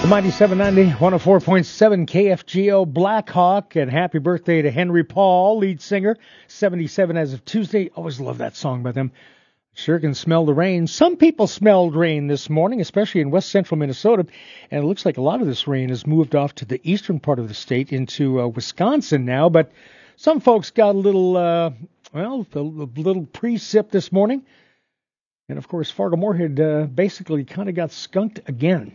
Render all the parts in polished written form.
Mighty 790, 104.7 KFGO Blackhawk, and happy birthday to Henry Paul, lead singer, 77 as of Tuesday. Always love that song by them. Sure can smell the rain. Some people smelled rain this morning, especially in west central Minnesota, and it looks like a lot of this rain has moved off to the eastern part of the state into Wisconsin now, but some folks got a little, a little precip this morning, and of course Fargo-Moorhead basically kind of got skunked again.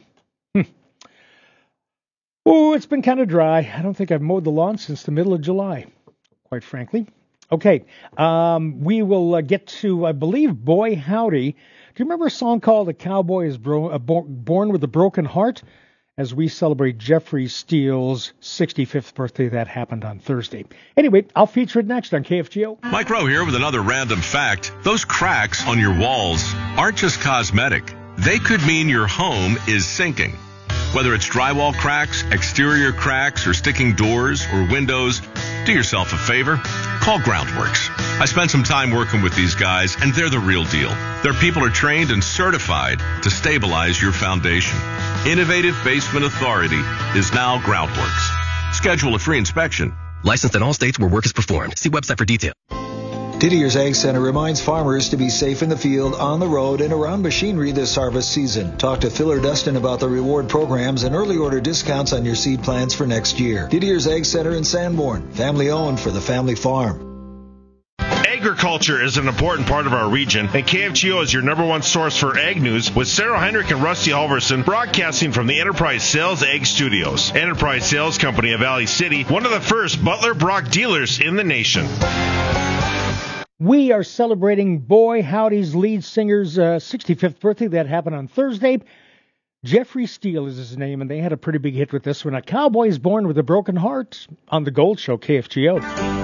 Oh, it's been kind of dry. I don't think I've mowed the lawn since the middle of July, quite frankly. Okay, we will get to, I believe, Boy Howdy. Do you remember a song called "A Cowboy is Born with a Broken Heart"? As we celebrate Jeffrey Steele's 65th birthday, that happened on Thursday. Anyway, I'll feature it next on KFGO. Mike Rowe here with another random fact. Those cracks on your walls aren't just cosmetic. They could mean your home is sinking. Whether it's drywall cracks, exterior cracks, or sticking doors or windows, do yourself a favor. Call Groundworks. I spent some time working with these guys, and they're the real deal. Their people are trained and certified to stabilize your foundation. Innovative Basement Authority is now Groundworks. Schedule a free inspection. Licensed in all states where work is performed. See website for details. Didier's Ag Center reminds farmers to be safe in the field, on the road, and around machinery this harvest season. Talk to Phil or Dustin about the reward programs and early order discounts on your seed plants for next year. Didier's Ag Center in Sanborn, family owned for the family farm. Agriculture is an important part of our region, and KFGO is your number one source for ag news, with Sarah Heinrich and Rusty Halverson broadcasting from the Enterprise Sales Ag Studios. Enterprise Sales Company of Valley City, one of the first Butler Brock dealers in the nation. We are celebrating Boy Howdy's lead singer's 65th birthday. That happened on Thursday. Jeffrey Steele is his name, and they had a pretty big hit with this one. A Cowboy is Born with a Broken Heart on the Gold Show, KFGO.